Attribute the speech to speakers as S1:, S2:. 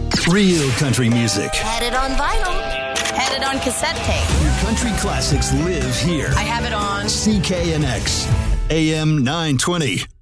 S1: Real country music.
S2: Had it on vinyl. Had it on cassette tape.
S1: Your country classics live here.
S2: I have it on
S1: CKNX, AM 920.